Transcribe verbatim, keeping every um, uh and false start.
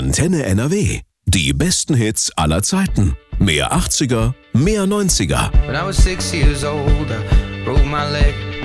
Antenne N R W. Die besten Hits aller Zeiten. Mehr achtziger, mehr neunziger. When I was six years old, I broke my leg.